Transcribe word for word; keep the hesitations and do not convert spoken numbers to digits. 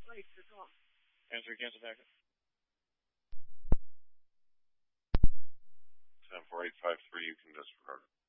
Flight for call. Answer, cancel packet. ten four eight five three, you can disregard.